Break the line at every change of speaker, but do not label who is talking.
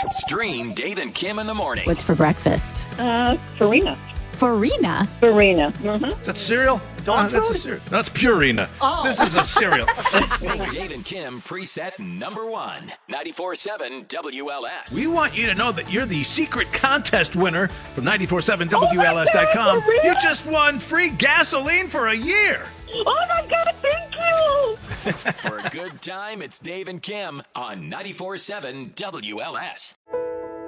Stream Dave and Kim in the morning.
What's for breakfast?
Farina.
Farina?
Farina. Mm-hmm.
Is that cereal?
Dog
That's
food?
a cereal. That's Purina.
Oh.
This is a cereal.
Make Dave and Kim preset number 1. 94.7 WLS.
We want you to know that you're the secret contest winner from 947WLS.com.
for real?
You just won free gasoline for a year.
Oh, my God, thank you.
For a good time, it's Dave and Kim on 94.7 WLS.